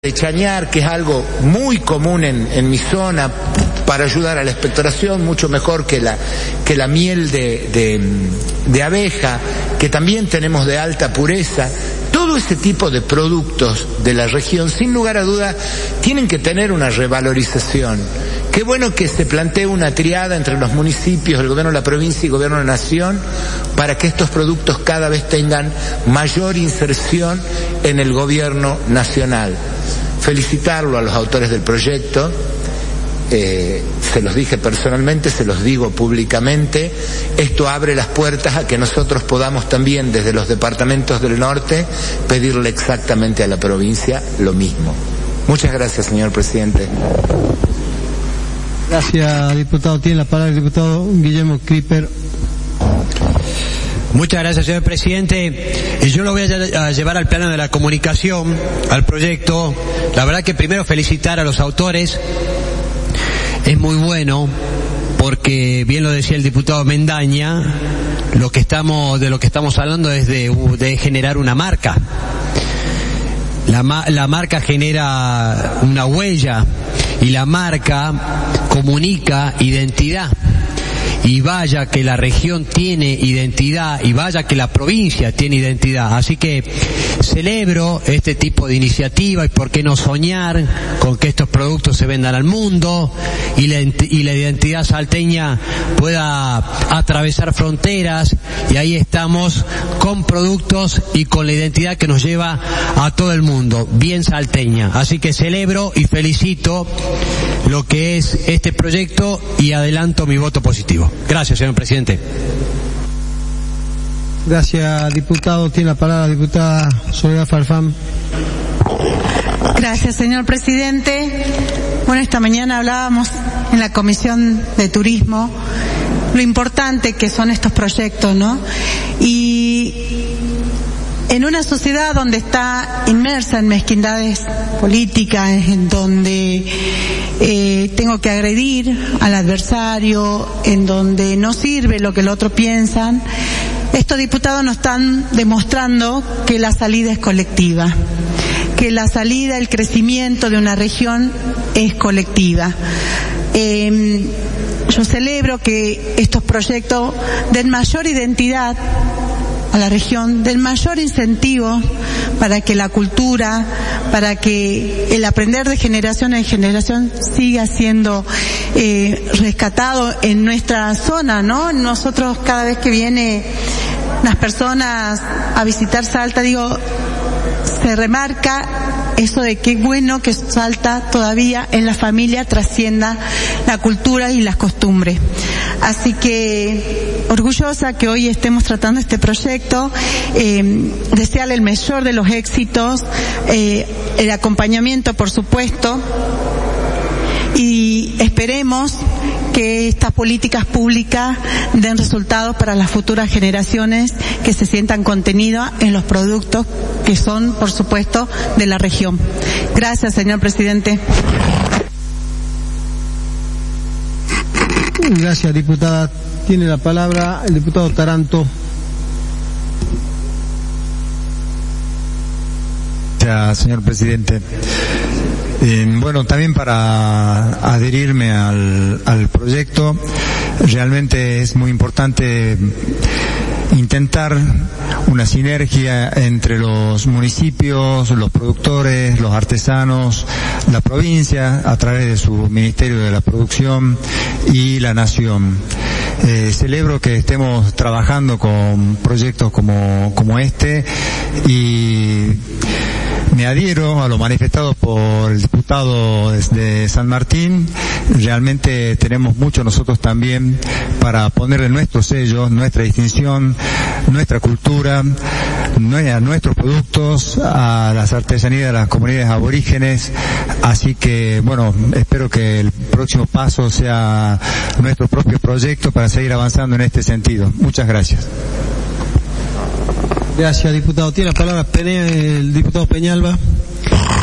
de chañar, que es algo muy común en mi zona, para ayudar a la expectoración, mucho mejor que la miel de abeja, que también tenemos de alta pureza. Todo ese tipo de productos de la región, sin lugar a duda, tienen que tener una revalorización. Qué bueno que se plantee una triada entre los municipios, el gobierno de la provincia y el gobierno de la nación, para que estos productos cada vez tengan mayor inserción en el gobierno nacional. Felicitarlo a los autores del proyecto, se los dije personalmente, se los digo públicamente. Esto abre las puertas a que nosotros podamos también, desde los departamentos del norte, pedirle exactamente a la provincia lo mismo. Muchas gracias, señor presidente. Gracias, diputado. Tiene la palabra el diputado Guillermo Creeper. Muchas gracias, señor presidente. Yo lo voy a llevar al plano de la comunicación, al proyecto. La verdad que primero felicitar a los autores. Es muy bueno porque, bien lo decía el diputado Mendaña, de lo que estamos hablando es de generar una marca. La marca genera una huella y la marca comunica identidad. Y vaya que la región tiene identidad, y vaya que la provincia tiene identidad. Así que celebro este tipo de iniciativa, y por qué no soñar con que estos productos se vendan al mundo y la identidad salteña pueda atravesar fronteras, y ahí estamos con productos y con la identidad que nos lleva a todo el mundo, bien salteña. Así que celebro y felicito lo que es este proyecto y adelanto mi voto positivo. Gracias, señor presidente. Gracias, diputado. Tiene la palabra la diputada Soledad Farfán. Gracias, señor presidente. Bueno, esta mañana hablábamos en la Comisión de Turismo lo importante que son estos proyectos, ¿no? Y en una sociedad donde está inmersa en mezquindades políticas, en donde tengo que agredir al adversario, en donde no sirve lo que el otro piensa, estos diputados nos están demostrando que la salida es colectiva, que la salida, el crecimiento de una región es colectiva. Yo celebro que estos proyectos den mayor identidad a la región, del mayor incentivo para que la cultura, para que el aprender de generación en generación siga siendo rescatado en nuestra zona, ¿no? Nosotros, cada vez que viene las personas a visitar Salta, se remarca eso de qué bueno que Salta todavía en la familia trascienda la cultura y las costumbres. Así que orgullosa que hoy estemos tratando este proyecto, desearle el mayor de los éxitos, el acompañamiento, por supuesto, y esperemos que estas políticas públicas den resultados para las futuras generaciones, que se sientan contenidos en los productos que son, por supuesto, de la región. Gracias, señor presidente. Gracias, diputada. Tiene la palabra el diputado Taranto. Gracias, señor presidente. Bueno, también para adherirme al proyecto, realmente es muy importante intentar una sinergia entre los municipios, los productores, los artesanos, la provincia, a través de su Ministerio de la Producción, y la Nación. Celebro que estemos trabajando con proyectos como este, y me adhiero a lo manifestado por el diputado de San Martín. Realmente tenemos mucho nosotros también para ponerle nuestro sello, nuestra distinción, nuestra cultura, nuestros productos, a las artesanías de las comunidades aborígenes. Así que, bueno, espero que el próximo paso sea nuestro propio proyecto para seguir avanzando en este sentido. Muchas gracias. Gracias, diputado. Tiene la palabra el diputado Peñalba.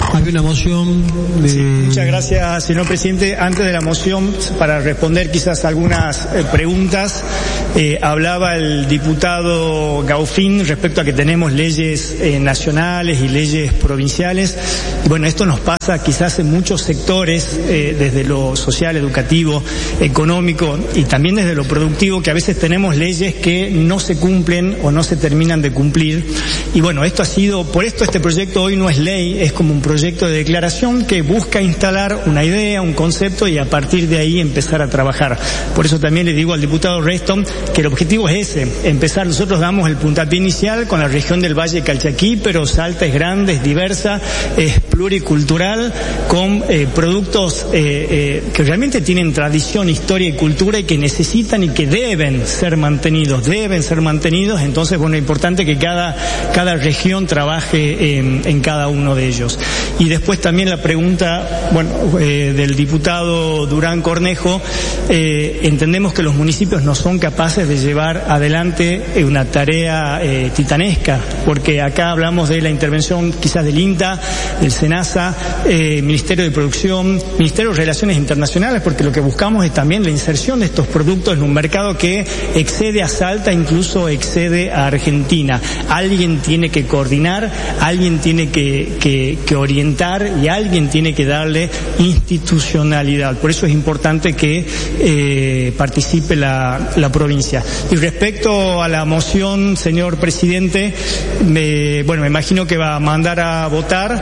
Había una moción de... Sí, muchas gracias, señor presidente. Antes de la moción, para responder quizás algunas preguntas, hablaba el diputado Gaufín respecto a que tenemos leyes nacionales y leyes provinciales. Y bueno, esto nos pasa quizás en muchos sectores, desde lo social, educativo, económico y también desde lo productivo, que a veces tenemos leyes que no se cumplen o no se terminan de cumplir. Y bueno, esto ha sido, por esto este proyecto hoy no es ley, es como un proyecto de declaración que busca instalar una idea, un concepto y a partir de ahí empezar a trabajar. Por eso también le digo al diputado Reston que el objetivo es ese, empezar. Nosotros damos el puntapié inicial con la región del Valle Calchaquí, pero Salta es grande, es diversa, es pluricultural, con productos que realmente tienen tradición, historia y cultura y que necesitan y que deben ser mantenidos. Entonces, bueno, es importante que cada región trabaje en cada uno de ellos. Y después también la pregunta, del diputado Durán Cornejo, entendemos que los municipios no son capaces de llevar adelante una tarea titanesca, porque acá hablamos de la intervención quizás del INTA, del SENASA, Ministerio de Producción, Ministerio de Relaciones Internacionales, porque lo que buscamos es también la inserción de estos productos en un mercado que excede a Salta, incluso excede a Argentina. Alguien tiene que coordinar, alguien tiene que orientar y alguien tiene que darle institucionalidad. Por eso es importante que participe la provincia. Y respecto a la moción, señor presidente, me imagino que va a mandar a votar.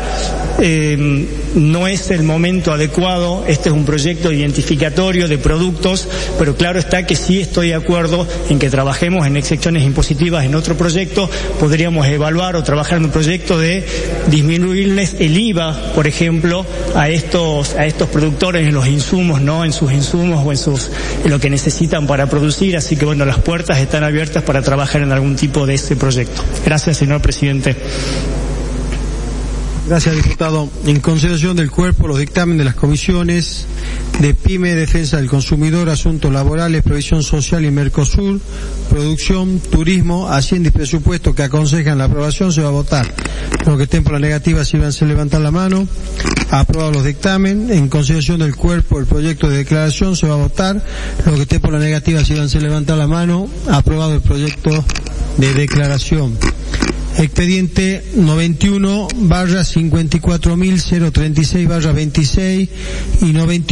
No es el momento adecuado, este es un proyecto identificatorio de productos, pero claro está que sí estoy de acuerdo en que trabajemos en excepciones impositivas en otro proyecto. Podríamos evaluar o trabajar en un proyecto de disminuirles el IVA, por ejemplo, a estos productores en los insumos, ¿no? En sus insumos o en lo que necesitan para producir. Así que bueno, las puertas están abiertas para trabajar en algún tipo de ese proyecto. Gracias, señor presidente. Gracias, diputado. En consideración del cuerpo, los dictámenes de las comisiones de PYME, Defensa del Consumidor, Asuntos Laborales, Previsión Social y Mercosur, Producción, Turismo, Hacienda y Presupuesto que aconsejan la aprobación, se va a votar. Los que estén por la negativa, sírvanse levantar la mano. Aprobados los dictámenes. En consideración del cuerpo, el proyecto de declaración, se va a votar. Los que estén por la negativa, sírvanse levantar la mano. Aprobado el proyecto de declaración. Expediente 91/54.036/26 y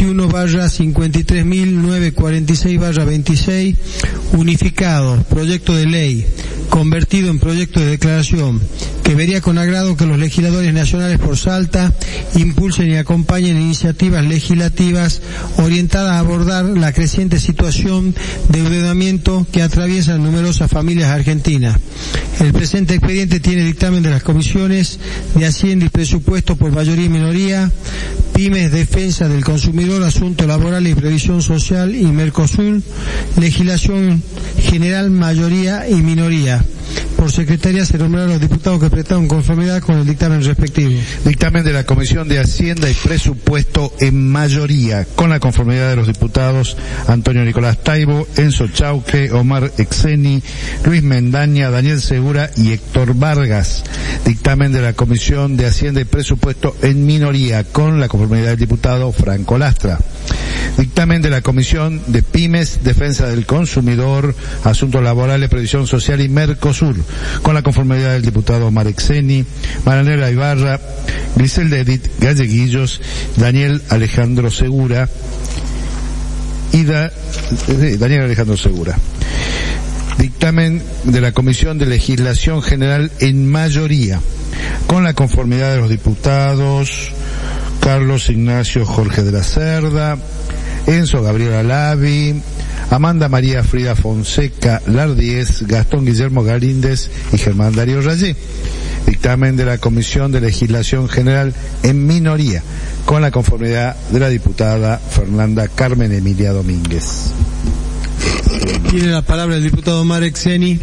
91/53.946/26, unificado, proyecto de ley, convertido en proyecto de declaración, que vería con agrado que los legisladores nacionales por Salta impulsen y acompañen iniciativas legislativas orientadas a abordar la creciente situación de endeudamiento que atraviesan numerosas familias argentinas. El presente expediente tiene dictamen de las comisiones de Hacienda y Presupuesto por mayoría y minoría, PYMES, Defensa del Consumidor, Asuntos Laborales y Previsión Social y Mercosur, Legislación General, mayoría y minoría. Por secretaría se nombrarán los diputados que prestaron conformidad con el dictamen respectivo. Dictamen de la Comisión de Hacienda y Presupuesto en mayoría, con la conformidad de los diputados Antonio Nicolás Taibo, Enzo Chauque, Omar Exeni, Luis Mendaña, Daniel Segura y Héctor Vargas. Dictamen de la Comisión de Hacienda y Presupuesto en minoría, con la conformidad del diputado Franco Lastra. Dictamen de la Comisión de PYMES, Defensa del Consumidor, Asuntos Laborales, Previsión Social y Mercosur, con la conformidad del diputado Omar Exeni, Maranela Ibarra, Griselda Edith Galleguillos, Daniel Alejandro Segura y Daniel Alejandro Segura. Dictamen de la Comisión de Legislación General en mayoría, con la conformidad de los diputados Carlos Ignacio Jorge de la Cerda, Enzo Gabriel Alavi, Amanda María Frida Fonseca Lardíez, Gastón Guillermo Galíndez y Germán Darío Rayé. Dictamen de la Comisión de Legislación General en minoría, con la conformidad de la diputada Fernanda Carmen Emilia Domínguez. Tiene la palabra el diputado Omar Exeni.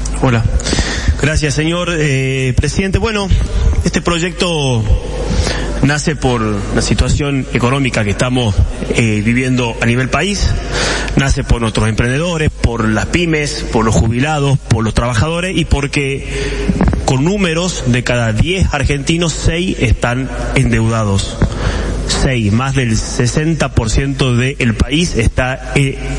Hola. Gracias, señor presidente. Bueno, este proyecto nace por la situación económica que estamos viviendo a nivel país, nace por nuestros emprendedores, por las pymes, por los jubilados, por los trabajadores y porque con números de cada 10 argentinos, 6 están endeudados. 6, más del 60% del país está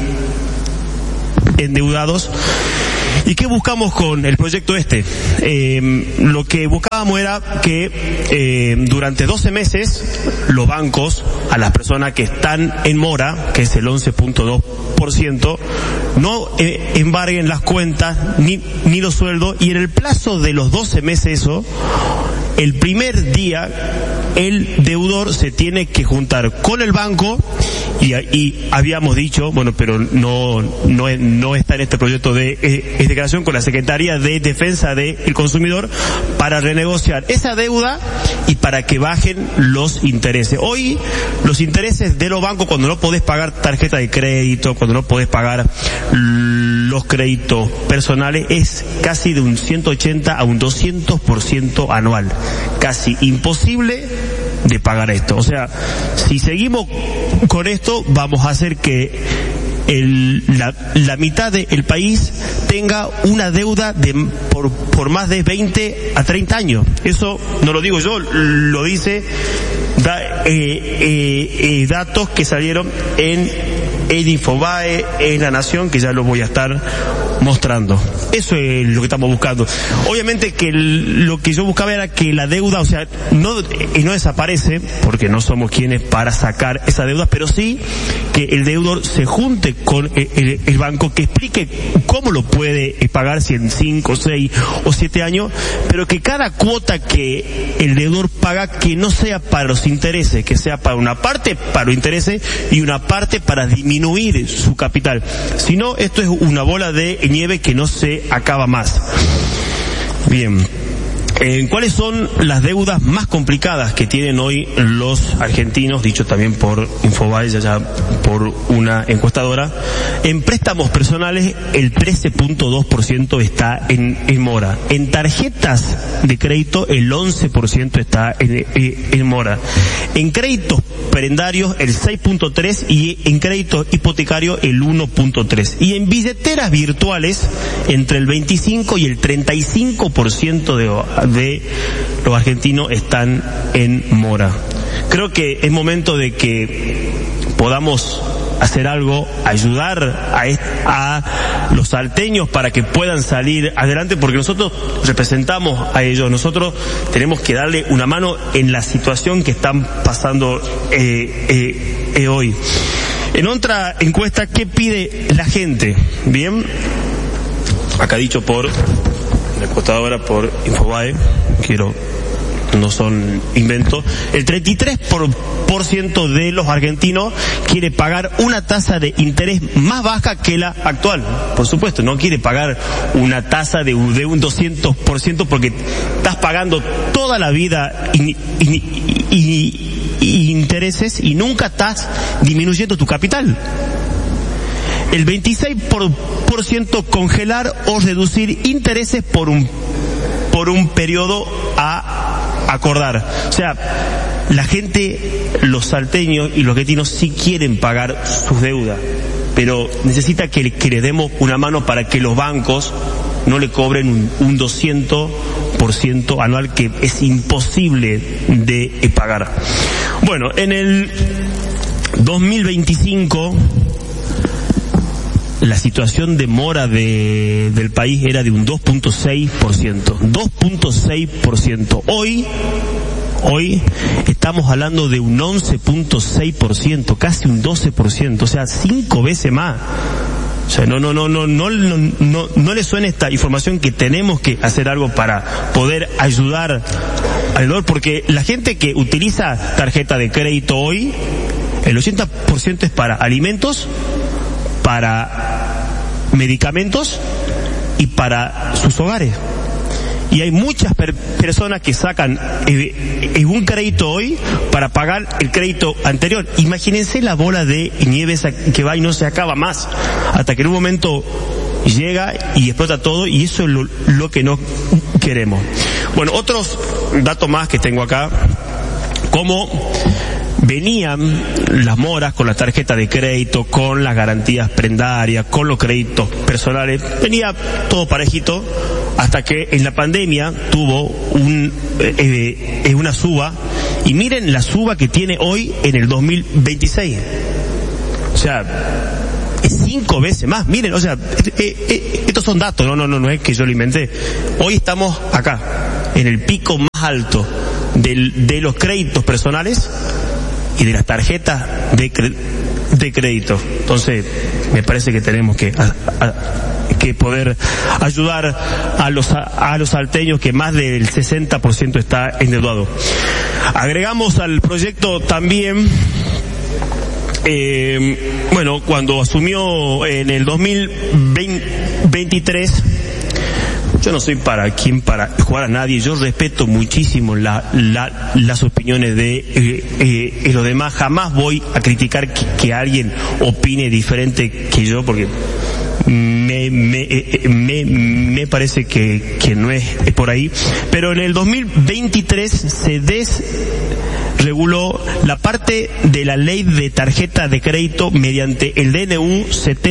endeudados. ¿Y qué buscamos con el proyecto este? Lo que buscábamos era que durante 12 meses los bancos a las personas que están en mora, que es el 11.2%, no embarguen las cuentas ni los sueldos, y en el plazo de los 12 meses el primer día el deudor se tiene que juntar con el banco y habíamos dicho, bueno, pero no está en este proyecto de declaración, con la Secretaría de Defensa del Consumidor para renegociar esa deuda y para que bajen los intereses. Hoy los intereses de los bancos, cuando no podés pagar tarjeta de crédito, cuando no podés pagar los créditos personales, es casi de un 180 a un 200% anual. Casi imposible de pagar esto. O sea, si seguimos con esto, vamos a hacer que la mitad del país tenga una deuda por más de 20 a 30 años. Eso no lo digo yo, lo dice datos que salieron en Infobae, en La Nación, que ya lo voy a estar mostrando. Eso es lo que estamos buscando. Obviamente que lo que yo buscaba era que la deuda, o sea, no desaparece, porque no somos quienes para sacar esa deuda, pero sí que el deudor se junte con el banco, que explique cómo lo puede pagar, si en 5, 6 o 7 años, pero que cada cuota que el deudor paga, que no sea para los intereses, que sea para una parte para los intereses y una parte para disminuir su capital. Si no, esto es una bola de nieve que no se acaba más. Bien. ¿Cuáles son las deudas más complicadas que tienen hoy los argentinos? Dicho también por Infobae, ya por una encuestadora. En préstamos personales, el 13.2% está en mora. En tarjetas de crédito, el 11% está en mora. En créditos prendarios, el 6.3%, y en crédito hipotecario, el 1.3%. Y en billeteras virtuales, entre el 25 y el 35% de los argentinos están en mora. Creo que es momento de que podamos hacer algo, ayudar a los salteños para que puedan salir adelante, porque nosotros representamos a ellos, nosotros tenemos que darle una mano en la situación que están pasando hoy. En otra encuesta, ¿qué pide la gente? Bien, acá dicho por la encuestadora, por Infobae, no son inventos, el 33% de los argentinos quiere pagar una tasa de interés más baja que la actual. Por supuesto, no quiere pagar una tasa de un 200%, porque estás pagando toda la vida intereses y nunca estás disminuyendo tu capital. El 26% congelar o reducir intereses por un periodo a acordar. O sea, la gente, los salteños y los argentinos sí quieren pagar sus deudas, pero necesita que le demos una mano para que los bancos no le cobren un 200% anual, que es imposible de pagar. Bueno, en el 2025 la situación de mora del país era de un 2.6%. 2.6%. Hoy estamos hablando de un 11.6%, casi un 12%, o sea, 5 veces más. O sea, no le suena esta información, que tenemos que hacer algo para poder ayudar al deudor, porque la gente que utiliza tarjeta de crédito hoy, el 80% es para alimentos, para medicamentos y para sus hogares. Y hay muchas personas que sacan un crédito hoy para pagar el crédito anterior. Imagínense la bola de nieve que va y no se acaba más, hasta que en un momento llega y explota todo, y eso es lo que no queremos. Bueno, otros datos más que tengo acá. cómo venían las moras con la tarjeta de crédito, con las garantías prendarias, con los créditos personales, venía todo parejito, hasta que en la pandemia tuvo una suba, y miren la suba que tiene hoy en el 2026. O sea, es 5 veces más. Miren, o sea, estos son datos, no es que yo lo inventé. Hoy estamos acá, en el pico más alto de los créditos personales y de las tarjetas de crédito. Entonces, me parece que tenemos que poder ayudar a los salteños, que más del 60% está endeudado. Agregamos al proyecto también, cuando asumió en el 2023, yo no soy para jugar a nadie, yo respeto muchísimo las opiniones de los demás, jamás voy a criticar que alguien opine diferente que yo, porque me parece que no es por ahí. Pero en el 2023 se reguló la parte de la ley de tarjeta de crédito mediante el DNU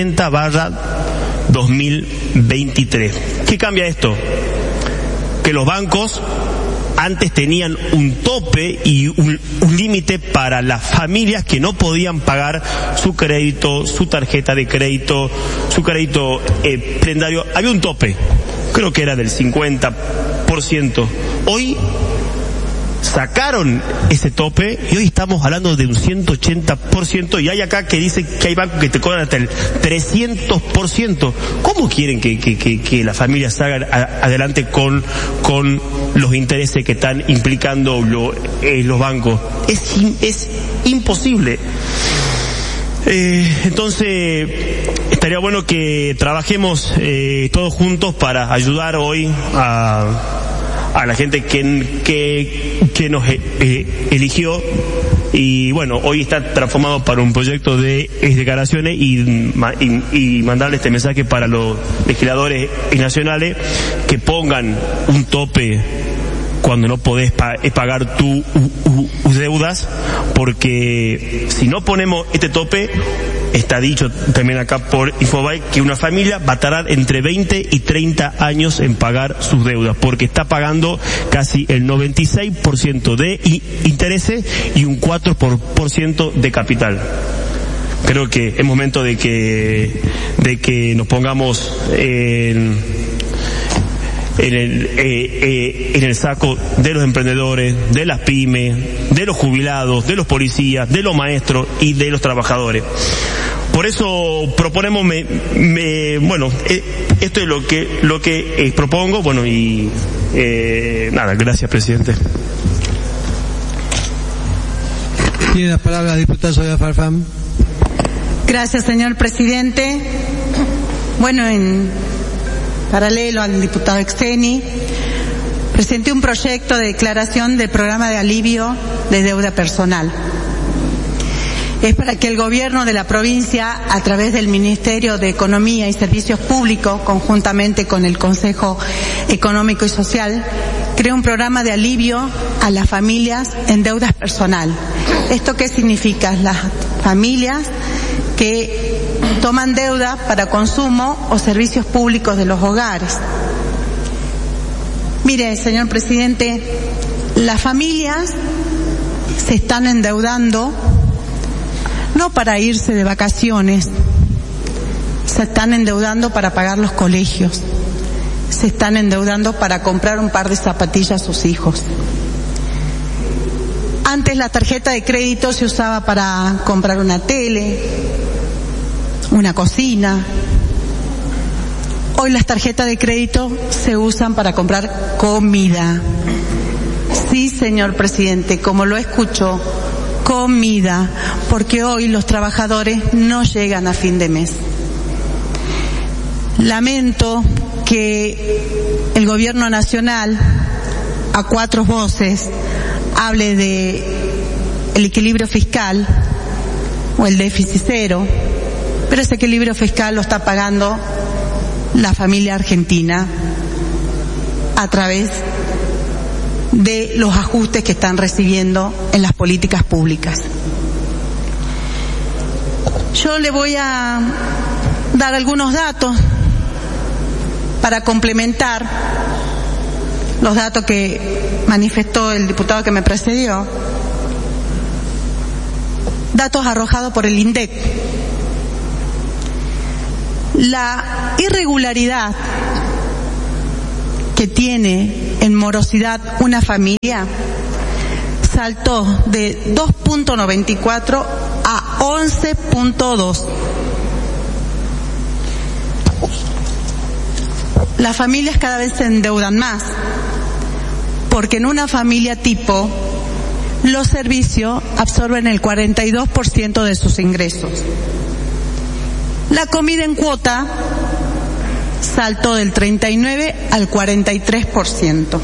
70/2023. ¿Qué cambia esto? Que los bancos antes tenían un tope y un límite para las familias que no podían pagar su crédito, su tarjeta de crédito, su crédito prendario. Había un tope, creo que era del 50%. Hoy sacaron ese tope y hoy estamos hablando de un 180%, y hay acá que dice que hay bancos que te cobran hasta el 300%. ¿Cómo quieren que las familias salgan adelante con los intereses que están implicando los bancos? Es imposible. Entonces, estaría bueno que trabajemos todos juntos para ayudar hoy a la gente que nos eligió, y bueno, hoy está transformado para un proyecto de declaraciones y mandarle este mensaje para los legisladores nacionales, que pongan un tope cuando no podés pagar tus deudas, porque si no ponemos este tope, está dicho también acá por Infobae que una familia va a tardar entre 20 y 30 años en pagar sus deudas, porque está pagando casi el 96% de intereses y un 4% de capital. Creo que es momento de que nos pongamos en el saco de los emprendedores, de las pymes, de los jubilados, de los policías, de los maestros y de los trabajadores. Por eso proponemos, esto es lo que propongo, gracias, presidente. Tiene la palabra la diputada Soledad Farfán. Gracias, señor presidente. En paralelo al diputado Exeni, presenté un proyecto de declaración del programa de alivio de deuda personal. Es para que el gobierno de la provincia, a través del Ministerio de Economía y Servicios Públicos, conjuntamente con el Consejo Económico y Social, cree un programa de alivio a las familias en deudas personal. ¿Esto qué significa? Las familias que toman deuda para consumo o servicios públicos de los hogares. Mire, señor presidente, las familias se están endeudando no para irse de vacaciones, se están endeudando para pagar los colegios, se están endeudando para comprar un par de zapatillas a sus hijos. Antes la tarjeta de crédito se usaba para comprar una tele, una cocina. Hoy las tarjetas de crédito se usan para comprar comida. Sí, señor presidente, como lo escuchó, comida, porque hoy los trabajadores no llegan a fin de mes. Lamento que el gobierno nacional, a cuatro voces, hable de el equilibrio fiscal o el déficit cero, pero ese equilibrio fiscal lo está pagando la familia argentina a través de los ajustes que están recibiendo en las políticas públicas. Yo le voy a dar algunos datos para complementar los datos que manifestó el diputado que me precedió. Datos arrojados por el INDEC. La irregularidad que tiene en morosidad una familia saltó de 2.94 a 11.2. Las familias cada vez se endeudan más, porque en una familia tipo los servicios absorben el 42% de sus ingresos. La comida en cuota saltó del 39 al 43%.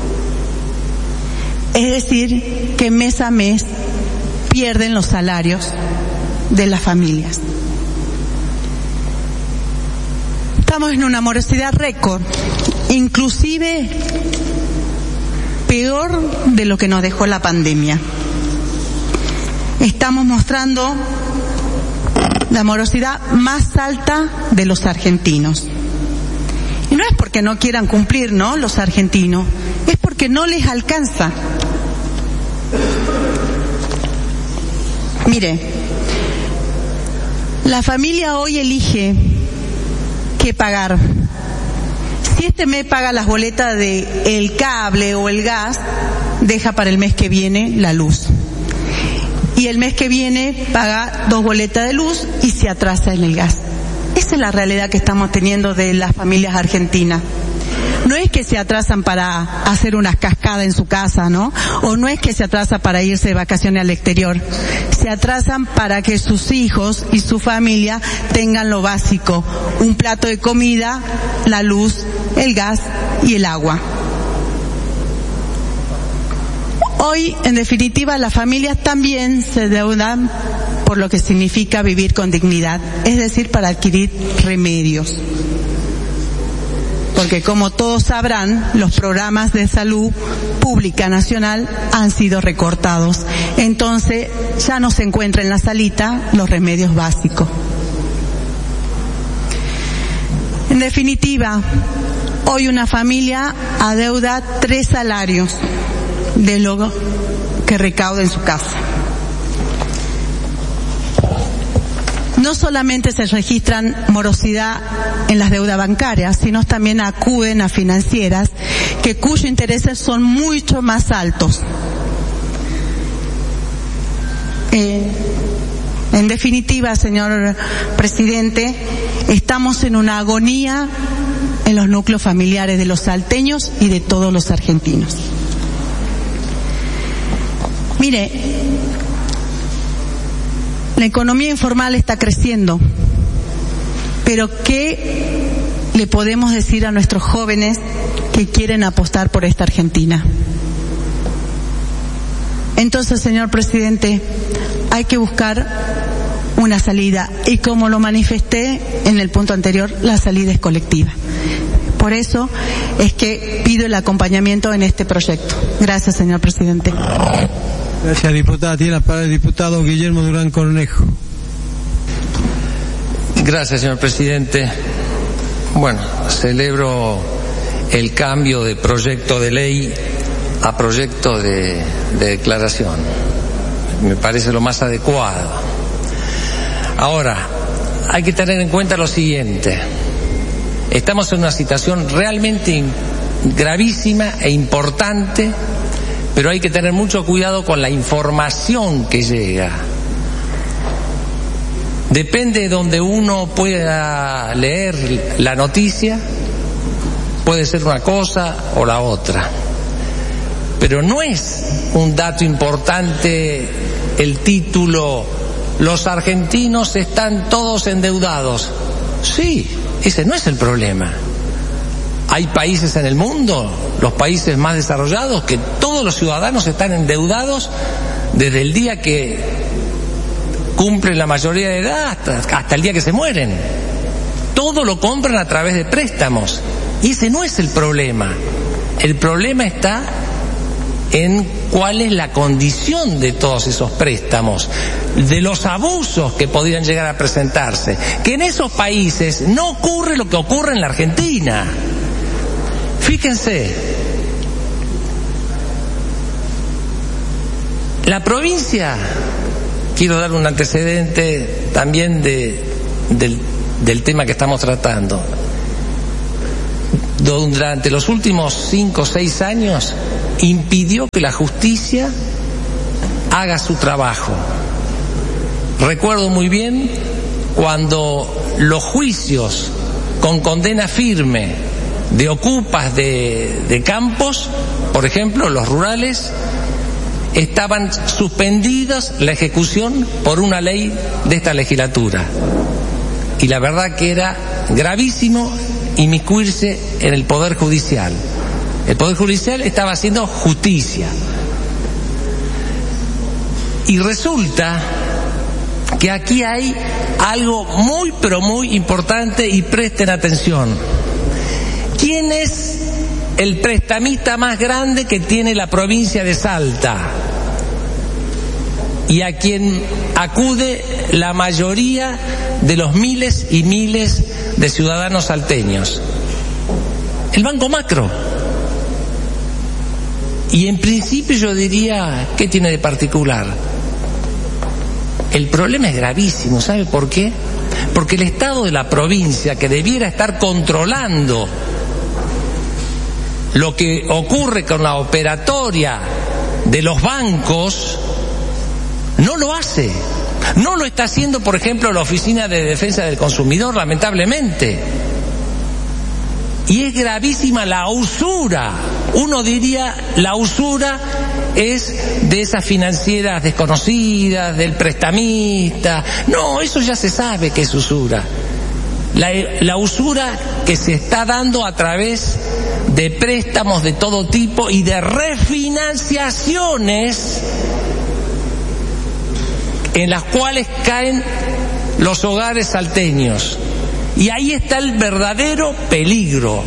Es decir, que mes a mes pierden los salarios de las familias. Estamos en una morosidad récord, inclusive peor de lo que nos dejó la pandemia. Estamos mostrando la morosidad más alta de los argentinos. Y no es porque no quieran cumplir, ¿no?, los argentinos, es porque no les alcanza. Mire, la familia hoy elige qué pagar. Si este mes paga las boletas de el cable o el gas, deja para el mes que viene la luz. Y el mes que viene paga 2 boletas de luz y se atrasa en el gas. Esa es la realidad que estamos teniendo de las familias argentinas. No es que se atrasan para hacer unas cascadas en su casa, ¿no? O no es que se atrasa para irse de vacaciones al exterior. Se atrasan para que sus hijos y su familia tengan lo básico: un plato de comida, la luz, el gas y el agua. Hoy, en definitiva, las familias también se endeudan por lo que significa vivir con dignidad, es decir, para adquirir remedios. Porque como todos sabrán, los programas de salud pública nacional han sido recortados. Entonces, ya no se encuentran en la salita los remedios básicos. En definitiva, hoy una familia adeuda 3 salarios de lo que recauda en su casa. No solamente se registran morosidad en las deudas bancarias, sino también acuden a financieras cuyos intereses son mucho más altos. En definitiva, señor presidente, estamos en una agonía en los núcleos familiares de los salteños y de todos los argentinos. Mire, la economía informal está creciendo, pero ¿qué le podemos decir a nuestros jóvenes que quieren apostar por esta Argentina? Entonces, señor presidente, hay que buscar una salida, y como lo manifesté en el punto anterior, la salida es colectiva. Por eso es que pido el acompañamiento en este proyecto. Gracias, señor presidente. Gracias, diputada. Tiene la palabra el diputado Guillermo Durán Cornejo. Gracias, señor presidente. Bueno, celebro el cambio de proyecto de ley a proyecto de declaración. Me parece lo más adecuado. Ahora, hay que tener en cuenta lo siguiente. Estamos en una situación realmente gravísima e importante, pero hay que tener mucho cuidado con la información que llega. Depende de donde uno pueda leer la noticia, puede ser una cosa o la otra. Pero no es un dato importante el título: los argentinos están todos endeudados. Sí, ese no es el problema. Hay países en el mundo, los países más desarrollados, que todos los ciudadanos están endeudados desde el día que cumplen la mayoría de edad hasta el día que se mueren. Todo lo compran a través de préstamos. Y ese no es el problema. El problema está en cuál es la condición de todos esos préstamos, de los abusos que podrían llegar a presentarse, que en esos países no ocurre lo que ocurre en la Argentina. Fíjense, la provincia, quiero dar un antecedente también del tema que estamos tratando. Durante los últimos 5 o 6 años impidió que la justicia haga su trabajo. Recuerdo muy bien cuando los juicios con condena firme de ocupas de campos, por ejemplo los rurales, estaban suspendidas la ejecución por una ley de esta legislatura. Y la verdad que era gravísimo inmiscuirse en el Poder Judicial. El Poder Judicial estaba haciendo justicia. Y resulta que aquí hay algo muy pero muy importante, y presten atención. ¿Quién es el prestamista más grande que tiene la provincia de Salta y a quien acude la mayoría de los miles y miles de ciudadanos salteños? El Banco Macro. Y en principio yo diría, ¿qué tiene de particular? El problema es gravísimo, ¿sabe por qué? Porque el Estado de la provincia, que debiera estar controlando lo que ocurre con la operatoria de los bancos, no lo hace. No lo está haciendo, por ejemplo, la Oficina de Defensa del Consumidor, lamentablemente. Y es gravísima la usura. Uno diría, la usura es de esas financieras desconocidas, del prestamista. No, eso ya se sabe que es usura. La usura que se está dando a través de préstamos de todo tipo y de refinanciaciones en las cuales caen los hogares salteños. Y ahí está el verdadero peligro.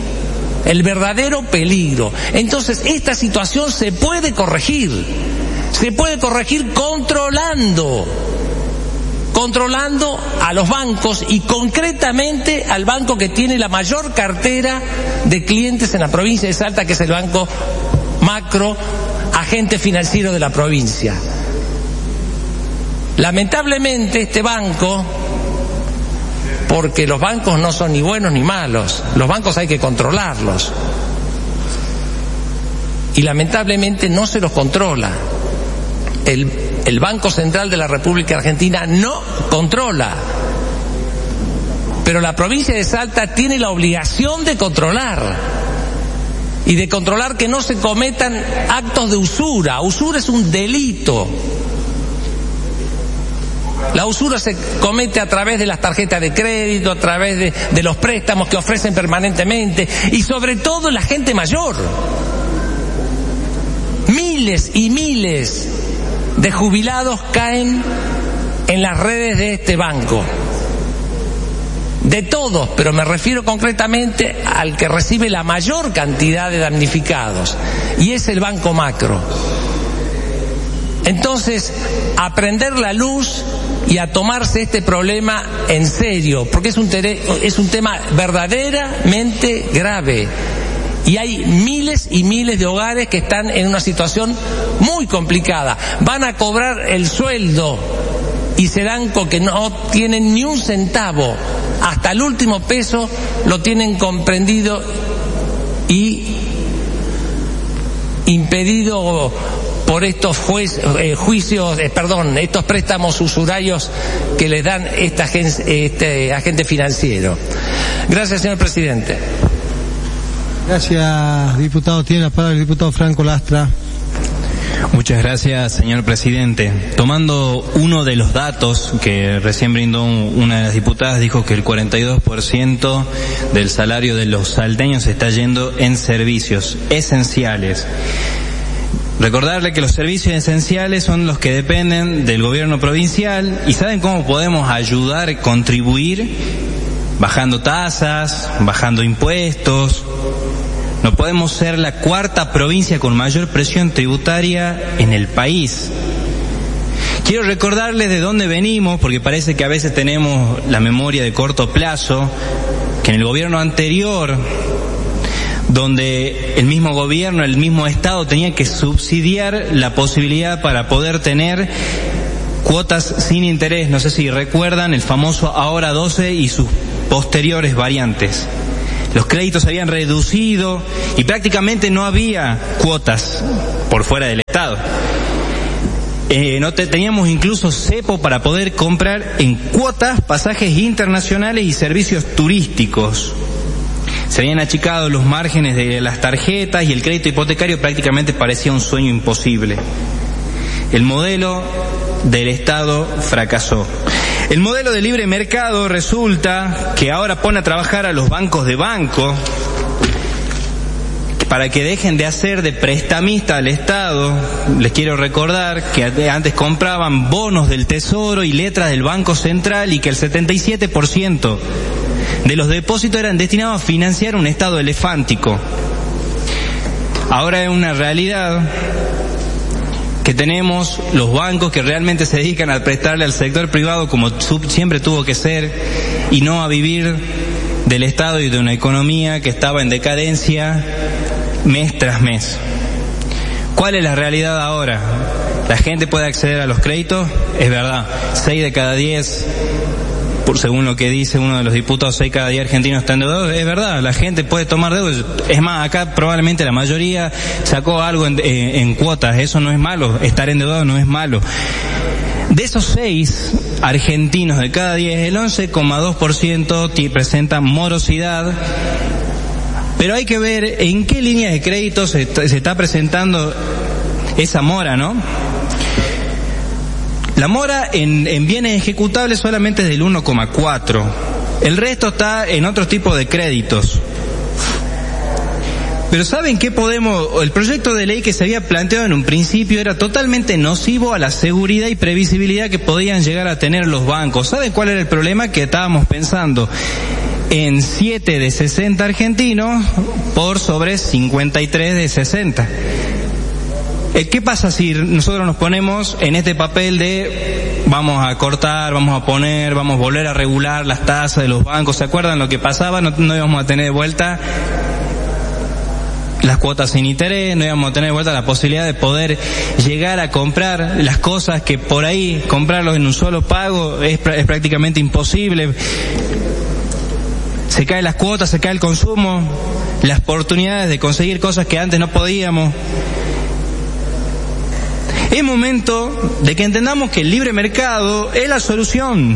Entonces, esta situación se puede corregir controlando a los bancos, y concretamente al banco que tiene la mayor cartera de clientes en la provincia de Salta, que es el Banco Macro, agente financiero de la provincia. Lamentablemente este banco, porque los bancos no son ni buenos ni malos, los bancos hay que controlarlos, y lamentablemente no se los controla. El Banco Central de la República Argentina no controla, pero la provincia de Salta tiene la obligación de controlar, y de controlar que no se cometan actos de usura. Usura es un delito. La usura se comete a través de las tarjetas de crédito, a través de los préstamos que ofrecen permanentemente, y sobre todo en la gente mayor. Miles y miles de jubilados caen en las redes de este banco. De todos, pero me refiero concretamente al que recibe la mayor cantidad de damnificados, y es el Banco Macro. Entonces, a prender la luz y a tomarse este problema en serio, porque es un tema verdaderamente grave. Y hay miles y miles de hogares que están en una situación muy complicada. Van a cobrar el sueldo y se dan con que no tienen ni un centavo. Hasta el último peso lo tienen comprendido y impedido por estos estos préstamos usurarios que les dan este agente financiero. Gracias, señor presidente. Gracias, diputado. Tiene la palabra el diputado Franco Lastra. Muchas gracias, señor presidente. Tomando uno de los datos que recién brindó una de las diputadas, dijo que el 42% del salario de los salteños se está yendo en servicios esenciales. Recordarle que los servicios esenciales son los que dependen del gobierno provincial, y ¿saben cómo podemos ayudar, contribuir? Bajando tasas, bajando impuestos, No podemos ser la cuarta provincia con mayor presión tributaria en el país. Quiero recordarles de dónde venimos, porque parece que a veces tenemos la memoria de corto plazo, que en el gobierno anterior, donde el mismo gobierno, el mismo Estado tenía que subsidiar la posibilidad para poder tener cuotas sin interés. No sé si recuerdan el famoso Ahora 12 y sus posteriores variantes. Los créditos se habían reducido y prácticamente no había cuotas por fuera del Estado. Teníamos incluso cepo para poder comprar en cuotas pasajes internacionales y servicios turísticos. Se habían achicado los márgenes de las tarjetas y el crédito hipotecario prácticamente parecía un sueño imposible. El modelo del Estado fracasó. El modelo de libre mercado resulta que ahora pone a trabajar a los bancos de banco para que dejen de hacer de prestamista al Estado. Les quiero recordar que antes compraban bonos del Tesoro y letras del Banco Central y que el 77% de los depósitos eran destinados a financiar un Estado elefántico. Ahora es una realidad que tenemos los bancos que realmente se dedican a prestarle al sector privado como siempre tuvo que ser y no a vivir del Estado y de una economía que estaba en decadencia mes tras mes. ¿Cuál es la realidad ahora? ¿La gente puede acceder a los créditos? Es verdad, 6 de cada 10, según lo que dice uno de los diputados, 6 cada 10 argentinos están endeudados. Es verdad, la gente puede tomar deudas. Es más, acá probablemente la mayoría sacó algo en cuotas. Eso no es malo, estar endeudado no es malo. De esos 6 argentinos de cada 10, el 11,2% presenta morosidad. Pero hay que ver en qué líneas de crédito se está presentando esa mora, ¿no? La mora en bienes ejecutables solamente es del 1,4. El resto está en otro tipo de créditos. Pero ¿saben qué el proyecto de ley que se había planteado en un principio era totalmente nocivo a la seguridad y previsibilidad que podían llegar a tener los bancos? ¿Saben cuál era el problema? Que estábamos pensando en 7 de 60 argentinos por sobre 53 de 60. ¿Qué pasa si nosotros nos ponemos en este papel de vamos a cortar, vamos a poner, vamos a volver a regular las tasas de los bancos? ¿Se acuerdan lo que pasaba? No íbamos a tener de vuelta las cuotas sin interés, no íbamos a tener de vuelta la posibilidad de poder llegar a comprar las cosas que por ahí, comprarlos en un solo pago es prácticamente imposible. Se caen las cuotas, se cae el consumo, las oportunidades de conseguir cosas que antes no podíamos. Es momento de que entendamos que el libre mercado es la solución.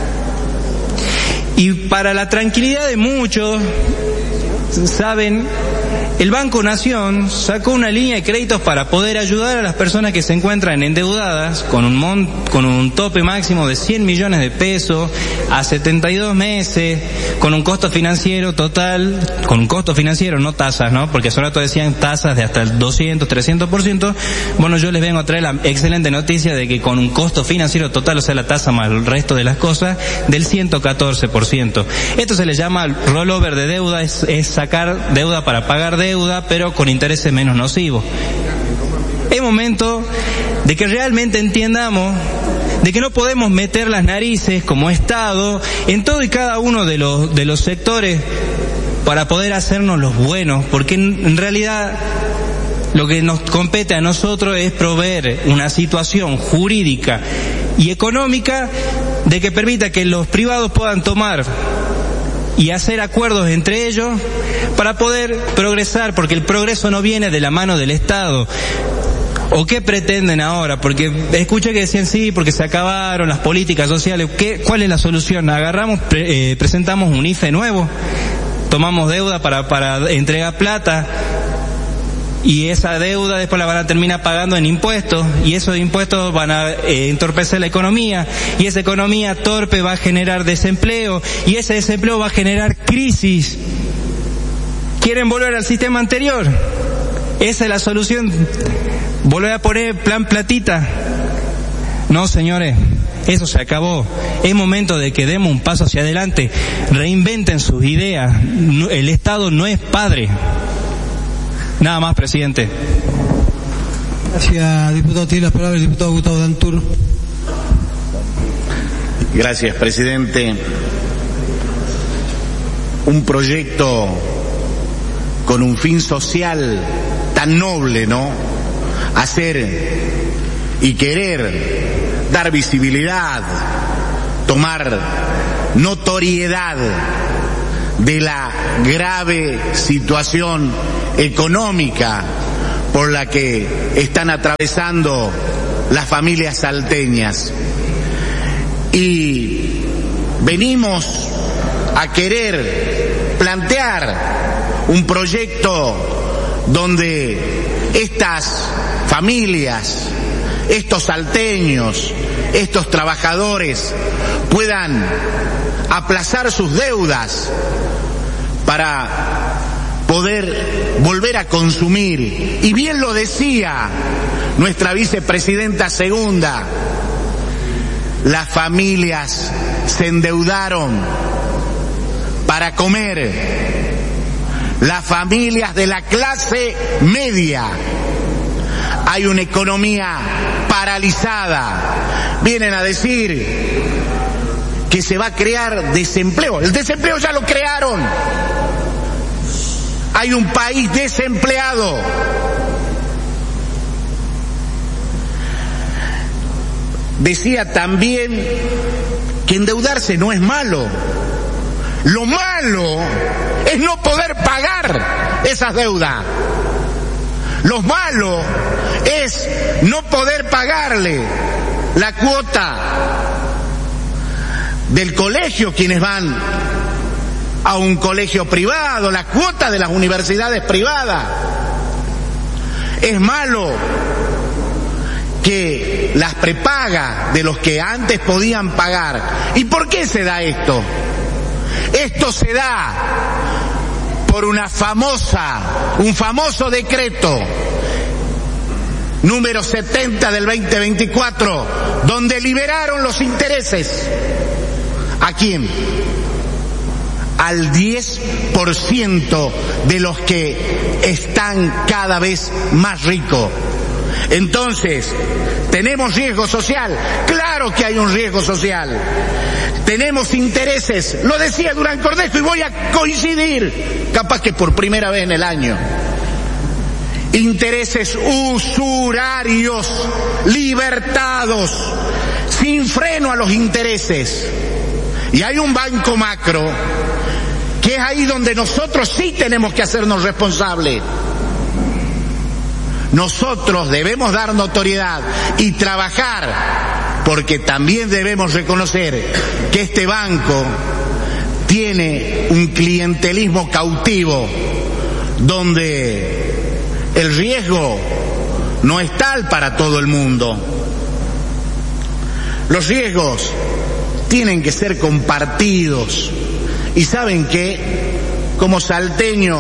Y para la tranquilidad de muchos, saben, el Banco Nación sacó una línea de créditos para poder ayudar a las personas que se encuentran endeudadas con un tope máximo de 100 millones de pesos a 72 meses, con un costo financiero total, no tasas, ¿no? Porque hace rato decían tasas de hasta el 200, 300%. Bueno, yo les vengo a traer la excelente noticia de que con un costo financiero total, o sea, la tasa más el resto de las cosas, del 114%. Esto se le llama rollover de deuda, es sacar deuda para pagar deuda, pero con intereses menos nocivos. Es momento de que realmente entendamos de que no podemos meter las narices como Estado en todo y cada uno de los sectores para poder hacernos los buenos, porque en realidad lo que nos compete a nosotros es proveer una situación jurídica y económica de que permita que los privados puedan tomar y hacer acuerdos entre ellos para poder progresar, porque el progreso no viene de la mano del Estado. ¿O qué pretenden ahora? Porque escuché que decían sí, porque se acabaron las políticas sociales. ¿Cuál es la solución? Presentamos un IFE nuevo, tomamos deuda para entregar plata, y esa deuda después la van a terminar pagando en impuestos, y esos impuestos van a entorpecer la economía, y esa economía torpe va a generar desempleo, y ese desempleo va a generar crisis. ¿Quieren volver al sistema anterior? Esa es la solución. ¿Volver a poner plan platita? No, señores, eso se acabó. Es momento de que demos un paso hacia adelante, reinventen sus ideas. El Estado no es padre. Nada más, presidente. Gracias, diputado. Tiene la palabra el diputado Gustavo Dantur. Gracias, presidente. Un proyecto con un fin social tan noble, ¿no? Hacer y querer dar visibilidad, tomar notoriedad de la grave situación económica por la que están atravesando las familias salteñas. Y venimos a querer plantear un proyecto donde estas familias, estos salteños, estos trabajadores puedan aplazar sus deudas para poder volver a consumir. Y bien lo decía nuestra vicepresidenta segunda, las familias se endeudaron para comer, las familias de la clase media. Hay una economía paralizada. Vienen a decir que se va a crear desempleo. El desempleo ya lo crearon. Hay un país desempleado. Decía también que endeudarse no es malo. Lo malo es no poder pagar esas deudas. Lo malo es no poder pagarle la cuota del colegio, quienes van a un colegio privado, la cuota de las universidades privadas. Es malo que las prepagas de los que antes podían pagar. ¿Y por qué se da esto? Esto se da por un famoso decreto número 70 del 2024, donde liberaron los intereses. ¿A quién? Al 10% de los que están cada vez más ricos. Entonces, ¿tenemos riesgo social? Claro que hay un riesgo social. Tenemos intereses, lo decía Durán Cordejo y voy a coincidir, capaz que por primera vez en el año. Intereses usurarios, libertados, sin freno a los intereses. Y hay un banco macro, que es ahí donde nosotros sí tenemos que hacernos responsables. Nosotros debemos dar notoriedad y trabajar, porque también debemos reconocer que este banco tiene un clientelismo cautivo, donde el riesgo no es tal para todo el mundo. Los riesgos tienen que ser compartidos. Y saben que, como salteño,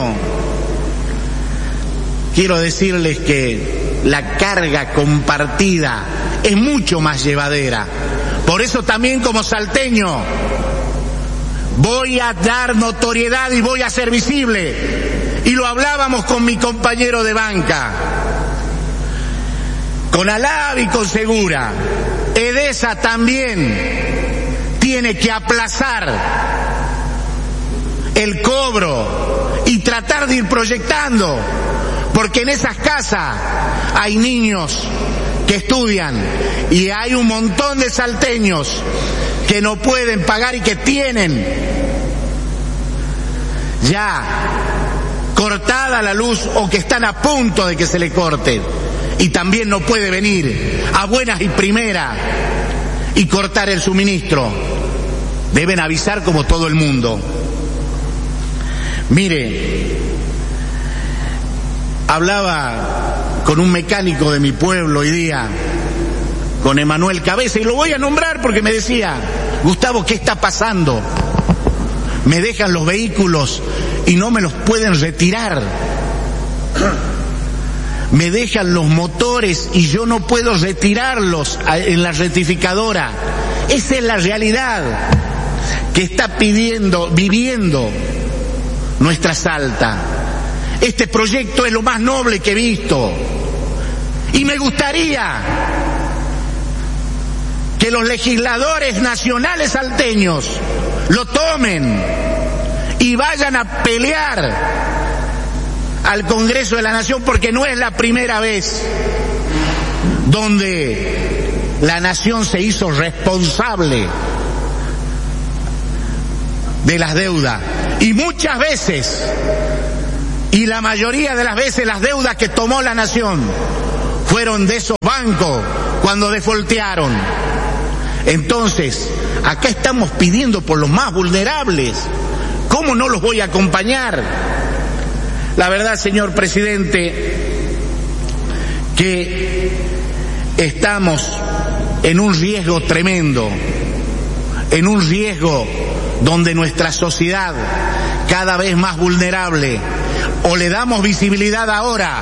quiero decirles que la carga compartida es mucho más llevadera. Por eso también como salteño voy a dar notoriedad y voy a ser visible. Y lo hablábamos con mi compañero de banca, con Alab y con Segura. Edesa también tiene que aplazar el cobro y tratar de ir proyectando, porque en esas casas hay niños que estudian y hay un montón de salteños que no pueden pagar y que tienen ya cortada la luz o que están a punto de que se le corte, y también no puede venir a buenas y primeras y cortar el suministro. Deben avisar como todo el mundo. Mire, hablaba con un mecánico de mi pueblo hoy día, con Emanuel Cabeza, y lo voy a nombrar porque me decía: Gustavo, ¿qué está pasando? Me dejan los vehículos y no me los pueden retirar. Me dejan los motores y yo no puedo retirarlos en la rectificadora. Esa es la realidad que está viviendo nuestra Salta. Este proyecto es lo más noble que he visto. Y me gustaría que los legisladores nacionales salteños lo tomen y vayan a pelear al Congreso de la Nación, porque no es la primera vez donde la Nación se hizo responsable de las deudas. Y muchas veces, y la mayoría de las veces, las deudas que tomó la Nación fueron de esos bancos cuando defoltearon. Entonces, acá estamos pidiendo por los más vulnerables. ¿Cómo no los voy a acompañar? La verdad, señor presidente, que estamos en un riesgo tremendo, en un riesgo donde nuestra sociedad, cada vez más vulnerable, o le damos visibilidad ahora,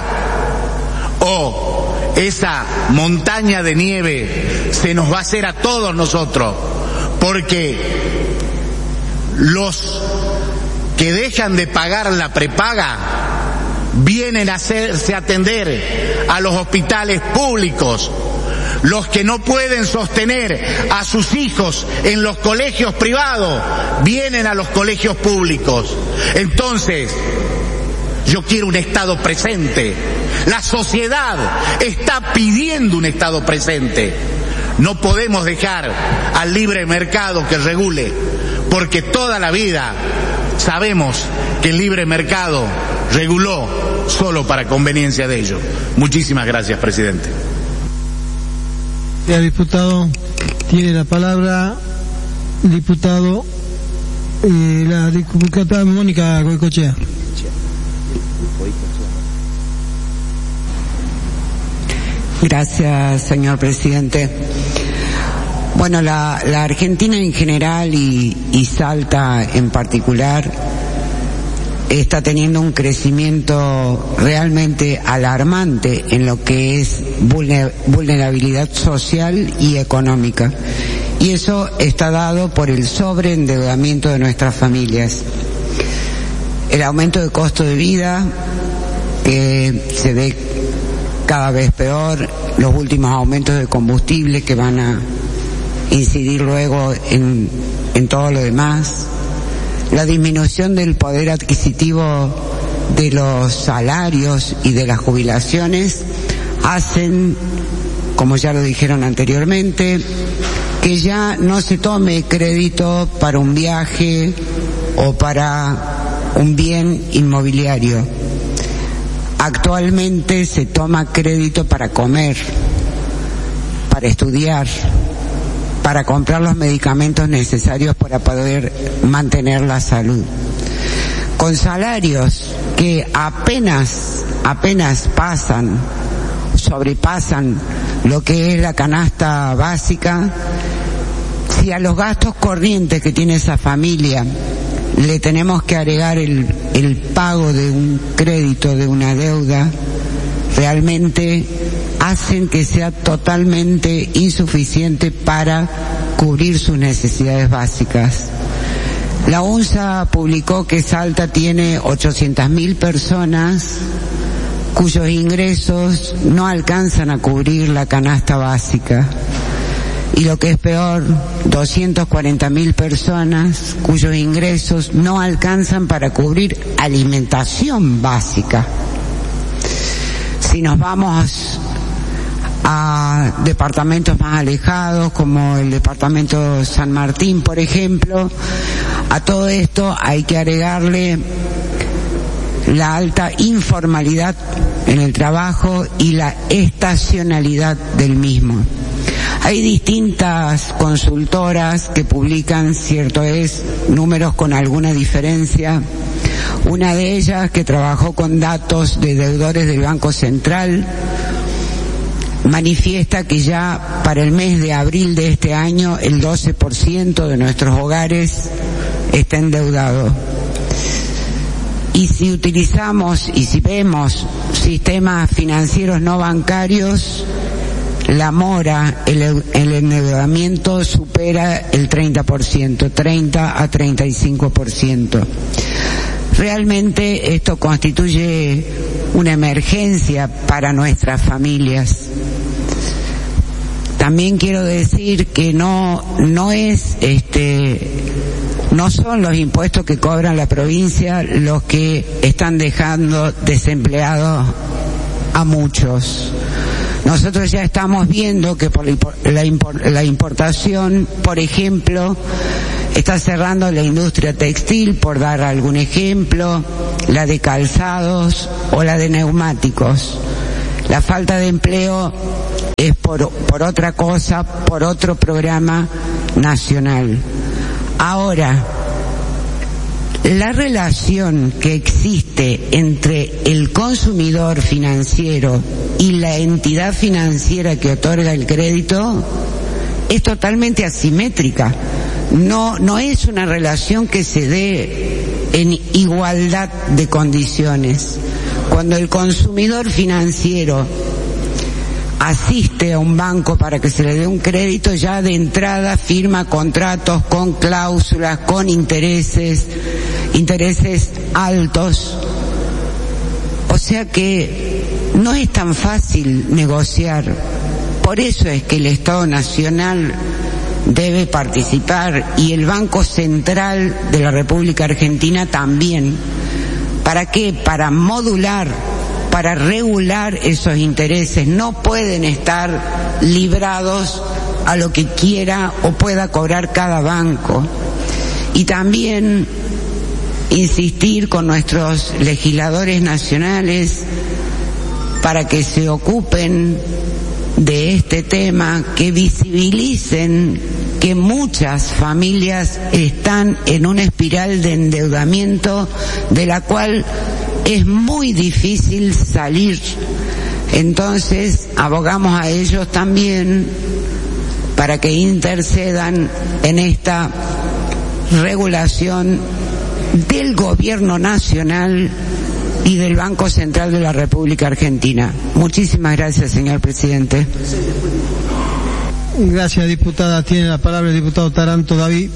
o esa montaña de nieve se nos va a hacer a todos nosotros, porque los que dejan de pagar la prepaga vienen a hacerse atender a los hospitales públicos. Los que no pueden sostener a sus hijos en los colegios privados vienen a los colegios públicos. Entonces, yo quiero un Estado presente. La sociedad está pidiendo un Estado presente. No podemos dejar al libre mercado que regule, porque toda la vida sabemos que el libre mercado reguló solo para conveniencia de ellos. Muchísimas gracias, presidente. Ya, diputado, tiene la palabra diputado la diputada Mónica Goicoechea. Gracias, señor presidente. Bueno, la Argentina en general y Salta en particular está teniendo un crecimiento realmente alarmante en lo que es vulnerabilidad social y económica. Y eso está dado por el sobreendeudamiento de nuestras familias. El aumento de costo de vida, que se ve cada vez peor, los últimos aumentos de combustible que van a incidir luego en todo lo demás, la disminución del poder adquisitivo de los salarios y de las jubilaciones hacen, como ya lo dijeron anteriormente, que ya no se tome crédito para un viaje o para un bien inmobiliario. Actualmente se toma crédito para comer, para estudiar, para comprar los medicamentos necesarios para poder mantener la salud. Con salarios que apenas sobrepasan lo que es la canasta básica, si a los gastos corrientes que tiene esa familia le tenemos que agregar el pago de un crédito, de una deuda, realmente hacen que sea totalmente insuficiente para cubrir sus necesidades básicas. La UNSA publicó que Salta tiene 800.000 personas cuyos ingresos no alcanzan a cubrir la canasta básica. Y lo que es peor, 240.000 personas cuyos ingresos no alcanzan para cubrir alimentación básica. Si nos vamos a departamentos más alejados, como el departamento San Martín, por ejemplo, a todo esto hay que agregarle la alta informalidad en el trabajo y la estacionalidad del mismo. Hay distintas consultoras que publican, cierto es, números con alguna diferencia. Una de ellas, que trabajó con datos de deudores del Banco Central, manifiesta que ya para el mes de abril de este año el 12% de nuestros hogares está endeudado. Y si utilizamos y si vemos sistemas financieros no bancarios, la mora, el endeudamiento supera el 30%, 30 a 35%. Realmente esto constituye una emergencia para nuestras familias. También quiero decir que no son los impuestos que cobra la provincia los que están dejando desempleados a muchos. Nosotros ya estamos viendo que por la importación, por ejemplo, está cerrando la industria textil, por dar algún ejemplo, la de calzados o la de neumáticos. La falta de empleo es por otra cosa, por otro programa nacional. Ahora, la relación que existe entre el consumidor financiero y la entidad financiera que otorga el crédito es totalmente asimétrica. No es una relación que se dé en igualdad de condiciones. Cuando el consumidor financiero asiste a un banco para que se le dé un crédito, ya de entrada firma contratos con cláusulas, con intereses altos. O sea que no es tan fácil negociar. Por eso es que el Estado Nacional debe participar y el Banco Central de la República Argentina también. ¿Para qué? Para modular, para regular esos intereses. No pueden estar librados a lo que quiera o pueda cobrar cada banco. Y también insistir con nuestros legisladores nacionales para que se ocupen de este tema, que visibilicen que muchas familias están en una espiral de endeudamiento de la cual es muy difícil salir. Entonces, abogamos a ellos también para que intercedan en esta regulación del Gobierno Nacional y del Banco Central de la República Argentina. Muchísimas gracias, señor presidente. Gracias, diputada. Tiene la palabra el diputado Taranto David.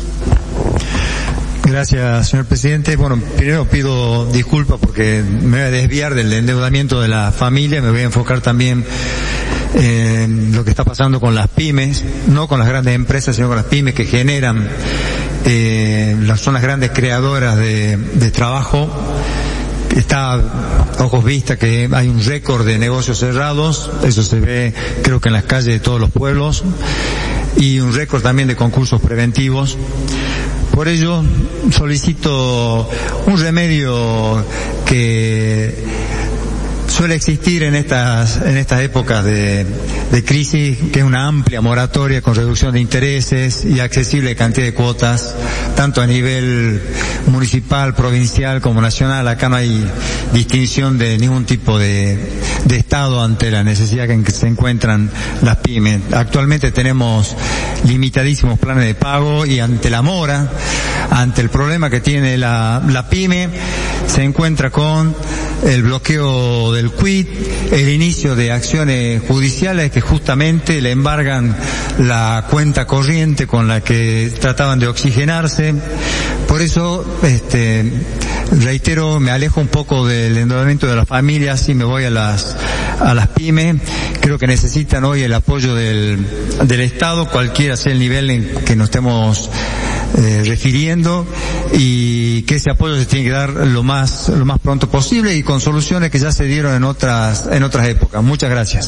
Gracias, señor presidente. Bueno, primero pido disculpas porque me voy a desviar del endeudamiento de la familia, me voy a enfocar también en lo que está pasando con las pymes, no con las grandes empresas, sino con las pymes que generan, son las grandes creadoras de trabajo. Está a ojos vistas que hay un récord de negocios cerrados, eso se ve creo que en las calles de todos los pueblos, y un récord también de concursos preventivos. Por ello solicito un remedio que suele existir en estas épocas de crisis, que es una amplia moratoria con reducción de intereses y accesible cantidad de cuotas, tanto a nivel municipal, provincial como nacional. Acá no hay distinción de ningún tipo de Estado ante la necesidad en que se encuentran las pymes. Actualmente tenemos limitadísimos planes de pago y ante la mora, ante el problema que tiene la pyme, se encuentra con el bloqueo del quit, el inicio de acciones judiciales que justamente le embargan la cuenta corriente con la que trataban de oxigenarse. Por eso, reitero, me alejo un poco del endeudamiento de las familias y me voy a las pymes. Creo que necesitan hoy el apoyo del Estado, cualquiera sea el nivel en que nos estemos refiriendo, y que ese apoyo se tiene que dar lo más pronto posible y con soluciones que ya se dieron en otras épocas. Muchas gracias.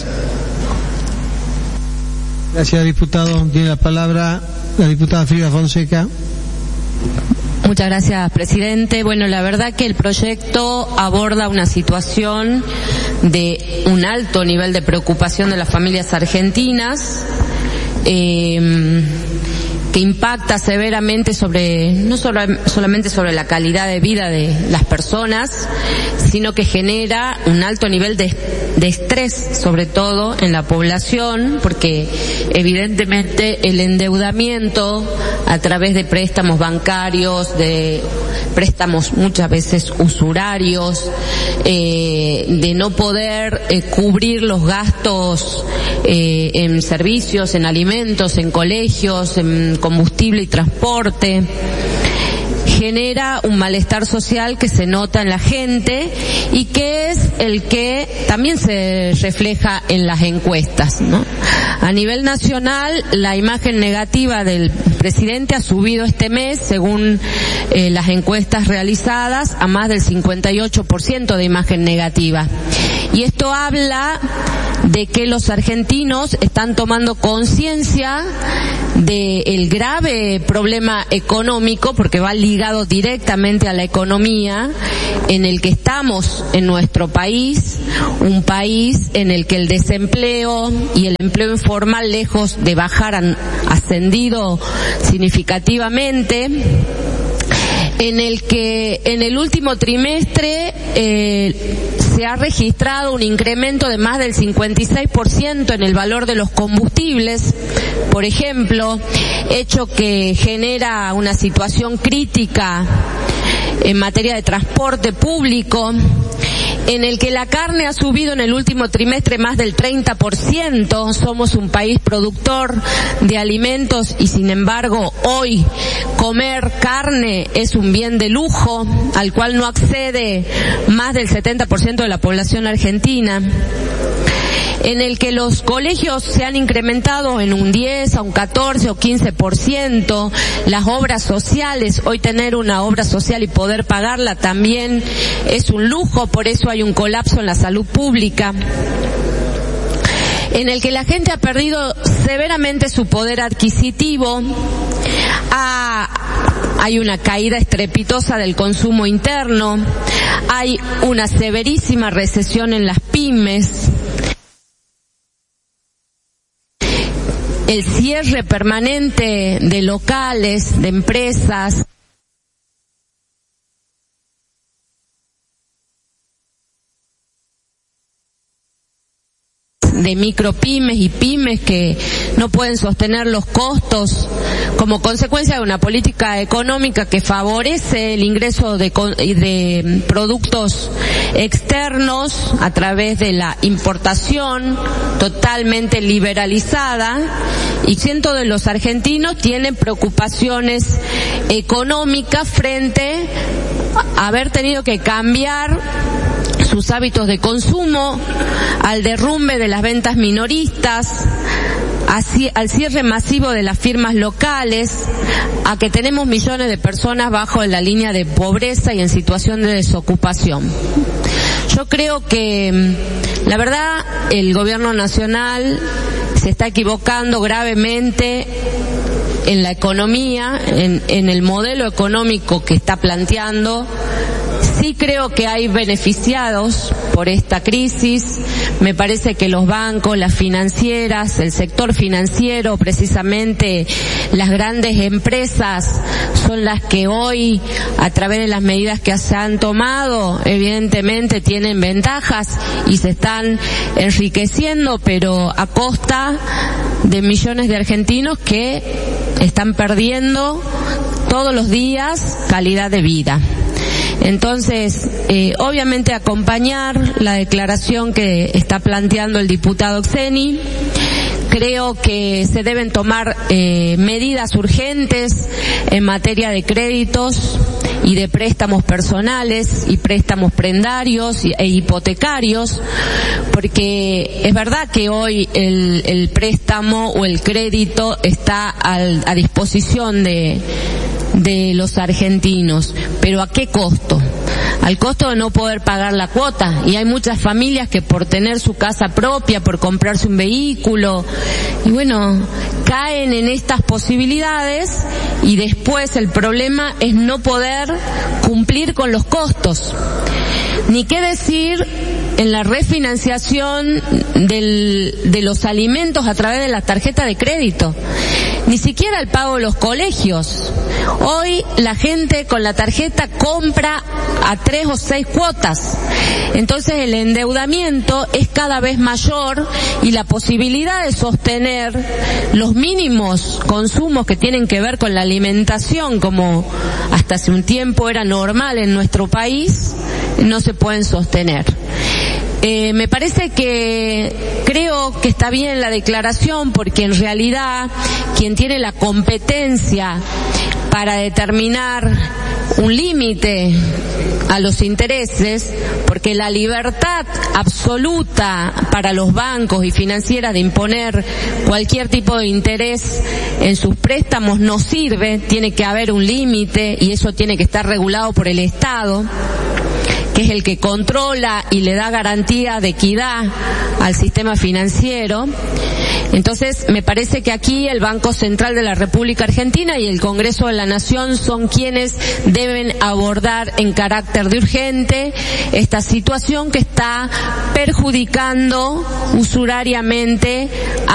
Gracias, diputado. Tiene la palabra la diputada Frida Fonseca. Muchas gracias, presidente. Bueno, la verdad que el proyecto aborda una situación de un alto nivel de preocupación de las familias argentinas, que impacta severamente no solamente sobre la calidad de vida de las personas, sino que genera un alto nivel de estrés, sobre todo en la población, porque evidentemente el endeudamiento a través de préstamos bancarios, de préstamos muchas veces usurarios, de no poder cubrir los gastos en servicios, en alimentos, en colegios, en combustible y transporte, genera un malestar social que se nota en la gente y que es el que también se refleja en las encuestas, ¿no? A nivel nacional, la imagen negativa del presidente ha subido este mes, según las encuestas realizadas, a más del 58% de imagen negativa. Y esto habla de que los argentinos están tomando conciencia del grave problema económico, porque va ligado directamente a la economía en el que estamos en nuestro país, un país en el que el desempleo y el empleo informal, lejos de bajar, han ascendido significativamente, en el que en el último trimestre se ha registrado un incremento de más del 56% en el valor de los combustibles, por ejemplo, hecho que genera una situación crítica en materia de transporte público, en el que la carne ha subido en el último trimestre más del 30%. Somos un país productor de alimentos y, sin embargo, hoy comer carne es un bien de lujo al cual no accede más del 70% de la población argentina, en el que los colegios se han incrementado en un 10, a un 14 o 15%, las obras sociales, hoy tener una obra social y poder pagarla también es un lujo, por eso hay un colapso en la salud pública, en el que la gente ha perdido severamente su poder adquisitivo, hay una caída estrepitosa del consumo interno, hay una severísima recesión en las pymes, el cierre permanente de locales, de empresas, de micropymes y pymes que no pueden sostener los costos como consecuencia de una política económica que favorece el ingreso de productos externos a través de la importación totalmente liberalizada, y cientos de los argentinos tienen preocupaciones económicas frente a haber tenido que cambiar sus hábitos de consumo, al derrumbe de las ventas minoristas, al cierre masivo de las firmas locales, a que tenemos millones de personas bajo la línea de pobreza y en situación de desocupación. Yo creo que, la verdad, el gobierno nacional se está equivocando gravemente en la economía, en el modelo económico que está planteando. Sí creo que hay beneficiados por esta crisis. Me parece que los bancos, las financieras, el sector financiero, precisamente las grandes empresas, son las que hoy, a través de las medidas que se han tomado, evidentemente tienen ventajas y se están enriqueciendo, pero a costa de millones de argentinos que están perdiendo todos los días calidad de vida. Entonces, obviamente acompañar la declaración que está planteando el diputado Oxeni. Creo que se deben tomar medidas urgentes en materia de créditos y de préstamos personales y préstamos prendarios e hipotecarios, porque es verdad que hoy el préstamo o el crédito está a disposición de los argentinos, pero ¿a qué costo? Al costo de no poder pagar la cuota, y hay muchas familias que por tener su casa propia, por comprarse un vehículo, y bueno, caen en estas posibilidades, y después el problema es no poder cumplir con los costos. Ni qué decir en la refinanciación de los alimentos a través de la tarjeta de crédito. Ni siquiera el pago de los colegios. Hoy la gente con la tarjeta compra a 3 o 6 cuotas. Entonces el endeudamiento es cada vez mayor y la posibilidad de sostener los mínimos consumos que tienen que ver con la alimentación, como hasta hace un tiempo era normal en nuestro país, no se pueden sostener. Me parece que creo que está bien la declaración, porque en realidad quien tiene la competencia para determinar un límite a los intereses, porque la libertad absoluta para los bancos y financieras de imponer cualquier tipo de interés en sus préstamos no sirve, tiene que haber un límite y eso tiene que estar regulado por el Estado, que es el que controla y le da garantía de equidad al sistema financiero. Entonces, me parece que aquí el Banco Central de la República Argentina y el Congreso de la Nación son quienes deben abordar en carácter de urgente esta situación que está perjudicando usurariamente a